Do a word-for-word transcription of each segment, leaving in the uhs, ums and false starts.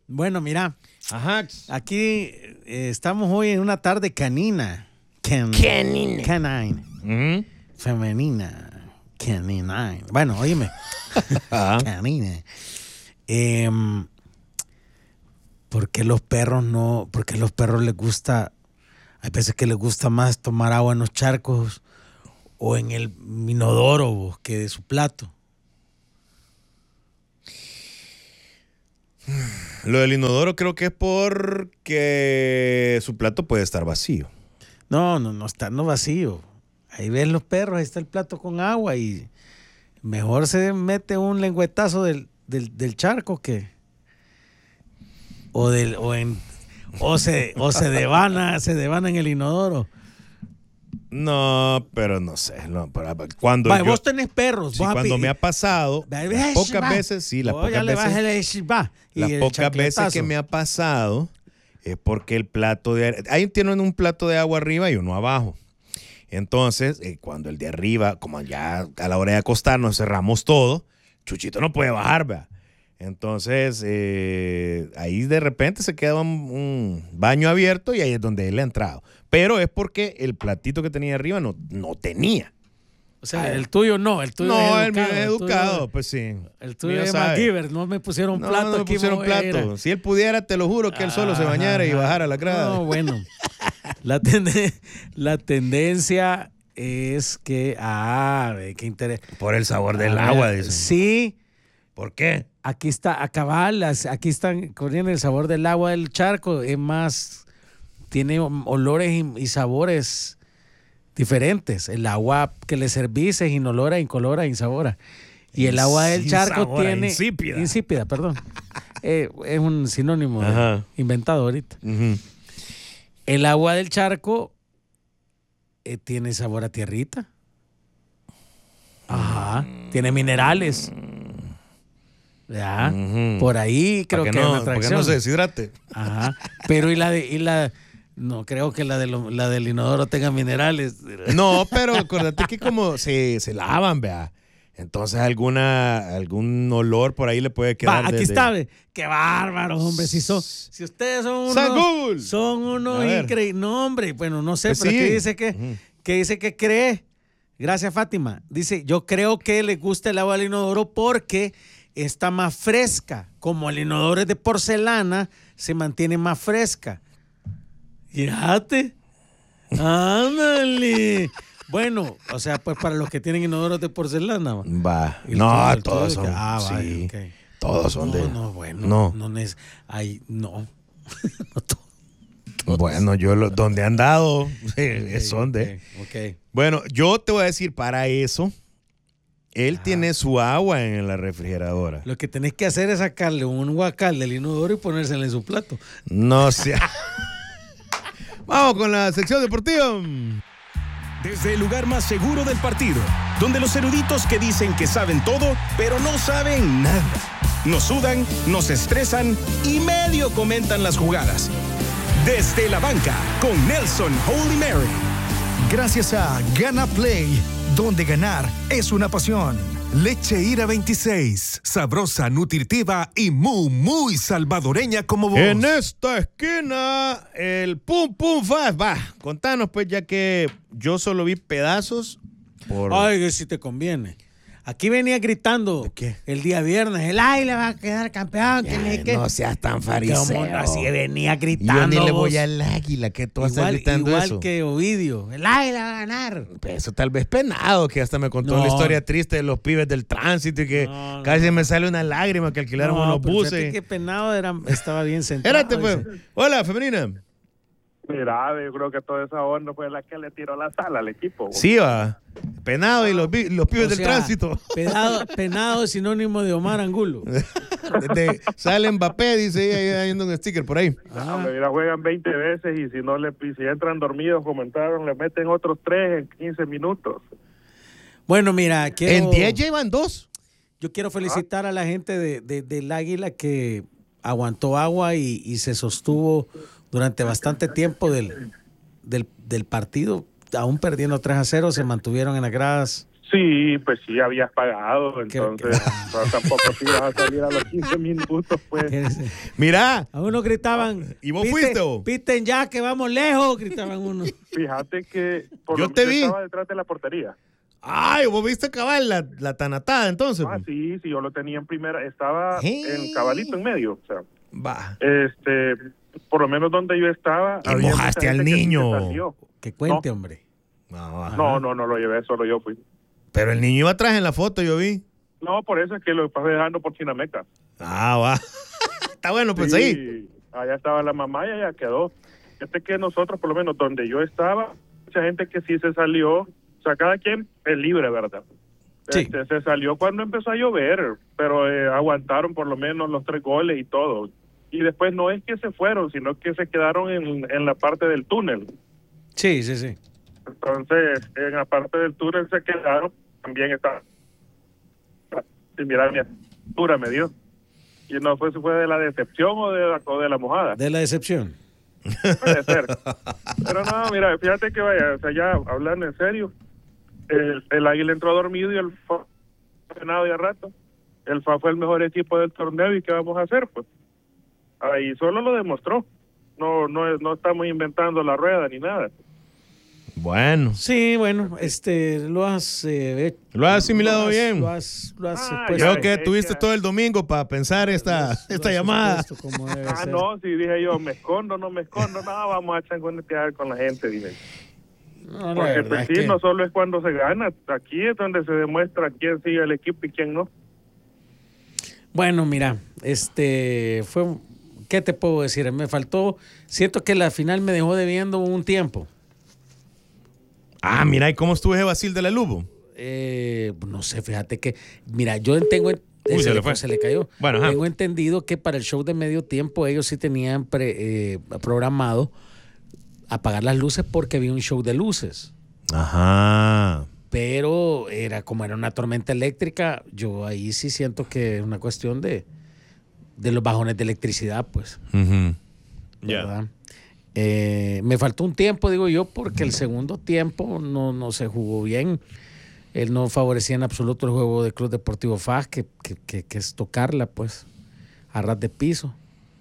Bueno, mira. Ajá. Aquí eh, estamos hoy en una tarde canina. Can, Canine. Canine. Uh-huh. Femenina. Canine. Bueno, óyeme. Canine. Eh, ¿Por qué los perros no? ¿Por qué los perros les gusta? Hay veces que les gusta más tomar agua en los charcos o en el inodoro que de su plato. Lo del inodoro creo que es porque su plato puede estar vacío. No, no, no está no vacío. Ahí ves los perros, ahí está el plato con agua y mejor se mete un lengüetazo del, del, del charco que o del o en o se o se devana, se devana en el inodoro. No, pero no sé, no, pero cuando Vale, yo, vos tenés perros, sí, vos cuando api- me ha pasado, Ve- las ve- pocas va. veces, sí, las Oh, pocas ya le veces, bajas el- va, y las el pocas veces chancletazo. que me ha pasado es porque el plato de ahí tienen un plato de agua arriba y uno abajo. Entonces, eh, cuando el de arriba, como ya a la hora de acostarnos cerramos todo, Chuchito no puede bajar, ¿verdad? Entonces, eh, ahí de repente se queda un, un baño abierto y ahí es donde él ha entrado. Pero es porque el platito que tenía arriba no, no tenía. O sea, el tuyo no, el tuyo No, es el mío educado. es el tuyo- educado, pues sí. El tuyo Mío es sabe. MacGyver, no me pusieron No, plato no me aquí. pusieron me voy a ir a- plato. Si él pudiera, te lo juro que él solo se bañara y Ajá. bajara la grada. No, bueno. La, tende- la tendencia es que, ah, ve, qué interés. Por el sabor del Ah, agua, dicen. Sí, ¿Por qué? aquí está, a cabal, las- aquí están corriendo el sabor del agua del charco, es más, tiene olores y, y sabores diferentes. El agua que le servís es inolora, incolora, insabora. Y el agua del charco Insabora, tiene... insípida. Insípida, perdón. Eh, es un sinónimo de- Ajá. inventado ahorita. Uh-huh. El agua del charco eh, tiene sabor a tierrita. Ajá. Tiene minerales. Ya. Ujú. Por ahí creo Para que, que, es no, una para que atracción. no se deshidrate. Ajá. Pero y la de y la no creo que la de lo- la del inodoro tenga minerales. No, pero acuérdate que como se, se lavan, vea. Entonces alguna algún olor por ahí le puede quedar. Va, aquí de- está. de- ve. Qué bárbaros, hombre. Si son, si ustedes son San unos, Google. son unos A ver. increíbles. No, hombre. Bueno, no sé, Pues pero sí. aquí dice que, Ujú. que dice que cree. Gracias, Fátima. Dice, yo creo que le gusta el agua del inodoro porque está más fresca. Como el inodoro es de porcelana, se mantiene más fresca. Fíjate. Ándale. Bueno, o sea, pues para los que tienen inodoros de porcelana. va. Va. El No, tuyo- el todos tuyo son. que- ah, sí. vale, ok. Todos son no, de. No, bueno. No. No, no es. Ay, no. No to- Bueno, yo lo- donde han dado Ok, son de. ok, ok. Bueno, yo te voy a decir, para eso, él tiene su agua en la refrigeradora. Lo que tenés que hacer es sacarle un guacal del inodoro y ponérselo en su plato. No sea. Vamos con la sección deportiva. Desde el lugar más seguro del partido, donde los eruditos que dicen que saben todo, pero no saben nada. Nos sudan, nos estresan y medio comentan las jugadas. Desde la banca, con Nelson Holy Mary. Gracias a Gana Play, donde ganar es una pasión. Leche Ira veintiséis, sabrosa, nutritiva y muy, muy salvadoreña como vos. En esta esquina, el Pum Pum Fast. Va, contanos pues, ya que yo solo vi pedazos. Por... Ay, que si te conviene. Aquí venía gritando ¿De qué? el día viernes, el Águila va a quedar campeón. que Ay, ni qué. no seas tan Como fariseo. así venía gritando. Yo ni le voy vos. al Águila, que tú estás Igual, gritando igual eso. que Ovidio, el Águila va a ganar. Pues eso tal vez penado, que hasta me contó No. la historia triste de los pibes del tránsito y que No, casi no. me sale una lágrima que alquilaron No, unos pero fíjate buses. que Penado era, estaba bien sentado. Espérate, pues. dice. Hola, femenina. Mira, yo creo que toda esa onda fue la que le tiró la sala al equipo. Sí, va. Penado y los, vi- los pibes O del sea, tránsito. Penado, penado es sinónimo de Omar Angulo. De- sale Mbappé, dice ella, ahí, hay un sticker por ahí. Ah, mira, juegan veinte veces y si no le y si entran dormidos, comentaron, le meten otros tres en quince minutos. Bueno, mira, quiero, En diez llevan dos. yo quiero felicitar a la gente de, de- del Águila que aguantó agua y, y se sostuvo durante bastante tiempo del, del, del partido, aún perdiendo tres a cero, se mantuvieron en las gradas Sí, pues sí, habías pagado, entonces no, tampoco te ibas a salir a los quince minutos, pues. Mira. A uno gritaban. ¿Y vos fuiste vos? Piten ya que vamos lejos, gritaban uno. Fíjate que por yo lo te menos vi. estaba detrás de la portería. Ay, vos viste cabal la, la tanatada entonces. Ah, sí, sí, yo lo tenía en primera, estaba ¿Eh? en cabalito en medio, o sea. Va. Este, por lo menos donde yo estaba. Y mojaste al niño. Que cuente, no. hombre. No, no, no, no lo llevé, solo yo fui. Pero el niño iba atrás en la foto, yo vi. No, por eso es que lo pasé dejando por Chinameca. Ah, va. Está bueno, pues sí, ahí. Allá estaba la mamá y allá quedó. Este que nosotros, por lo menos donde yo estaba, mucha gente que sí se salió, o sea, cada quien es libre, ¿verdad? Sí. Este, se salió cuando empezó a llover, pero eh, aguantaron por lo menos los tres goles y todo. Y después no es que se fueron, sino que se quedaron en, en la parte del túnel. Sí, sí, sí. Entonces, en la parte del túnel se quedaron, también está. Y mira, mi altura me dio. Y no fue si fue de la decepción o de la, o de la mojada. De la decepción. Puede ser. Pero no, mira, fíjate que vaya, o sea, ya hablando en serio, el, el Águila entró dormido y el F A ganado ya rato. El F A fue el mejor equipo del torneo y ¿qué vamos a hacer? Pues ahí solo lo demostró. No, no, no estamos inventando la rueda ni nada. Bueno. Sí, bueno, este, lo has... Eh, lo has asimilado lo has, bien. Lo has, lo has Ah, puesto, Creo que es tuviste que- todo el domingo para pensar esta, lo has- esta lo has llamada. puesto como debe Ah, ser. no, si dije yo, me escondo, no me escondo, no, vamos a changonetear con la gente, dime. No, la Porque verdad pues es sí, que- no solo es cuando se gana, aquí es donde se demuestra quién sigue el equipo y quién no. Bueno, mira, este fue, ¿qué te puedo decir? Me faltó, siento que la final me dejó debiendo un tiempo. Ah, mira, ¿y cómo estuvo ese Basil de la Lubo? Eh, no sé, fíjate que, mira, yo tengo, eh, Uy, se, se le le fue. se le cayó. Bueno, ajá. Tengo entendido que para el show de medio tiempo ellos sí tenían pre- eh, programado apagar las luces porque había un show de luces. Ajá. Pero era como era una tormenta eléctrica, yo ahí sí siento que es una cuestión de, de los bajones de electricidad, pues. Ujú. Ya. ¿verdad? Eh, me faltó un tiempo, digo yo, porque el segundo tiempo no, no se jugó bien. Él no favorecía en absoluto el juego del Club Deportivo F A S, que, que, que, que es tocarla, pues, a ras de piso.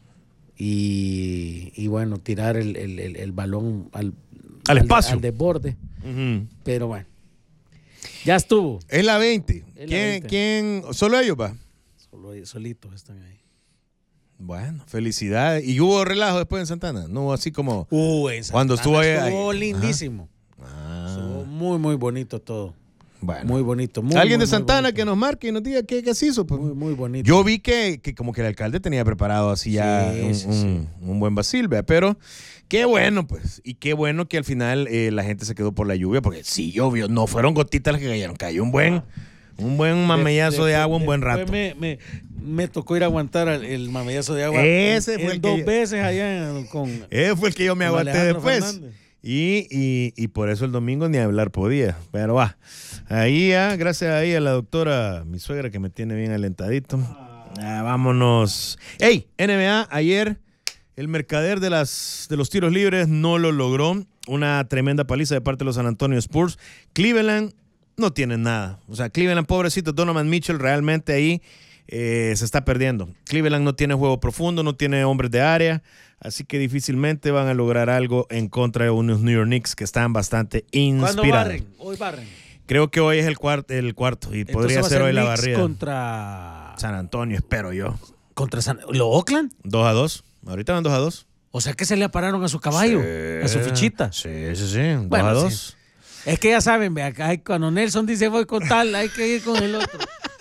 Y, y bueno, tirar el, el, el, el balón al, Al espacio. al desborde. Ujú. Pero bueno, ya estuvo. Es la veinte. Es la ¿Quién, veinte. ¿Quién? ¿Solo ellos va? Solo ellos solitos están ahí. Bueno, felicidades. ¿Y hubo relajo después en Santana? No, así como... Uh, en Cuando Santana estuvo ahí- estuvo ahí. lindísimo. Ah, Estuvo muy, muy bonito todo. bueno. Muy bonito. Muy, Alguien muy, de muy Santana bonito. que nos marque y nos diga qué, qué se hizo. Pues. Muy, muy bonito. Yo vi que, que como que el alcalde tenía preparado así ya Sí, un, sí, un- sí. un buen Basil, ¿vea? Pero qué bueno, pues. Y qué bueno que al final eh, la gente se quedó por la lluvia, porque sí llovió, no fueron gotitas las que cayeron, cayó un buen, un buen mamellazo de, Después- agua un buen después rato. Me, me, me tocó ir a aguantar el, el mamellazo de agua. Ese en- fue en el que dos yo- veces allá en- con. Ese fue el que yo me con aguanté Alejandro después. Fernández. Y, y, y por eso el domingo ni hablar podía. Pero va. Ahí ya, gracias ahí a la doctora, mi suegra, que me tiene bien alentadito. Ah, vámonos. ¡Ey! N B A, ayer el mercader de, las, de los tiros libres no lo logró. Una tremenda paliza de parte de los San Antonio Spurs. Cleveland no tiene nada. O sea, Cleveland, pobrecito, Donovan Mitchell realmente ahí eh, se está perdiendo. Cleveland no tiene juego profundo, no tiene hombres de área. Así que difícilmente van a lograr algo en contra de unos New York Knicks que están bastante ¿Cuándo inspirados. barren? Hoy barren. Creo que hoy es el, cuart el cuarto y Entonces podría va a ser hoy la Knicks barrida. Contra. San Antonio, espero yo. Contra San. ¿Lo Oakland? dos a dos. Ahorita van dos a dos. O sea que se le apararon a su caballo, a su fichita. Sí, sí, sí. dos Bueno, a sí. dos. Es que ya saben, vea, hay- cuando Nelson dice voy con tal, hay que ir con el otro.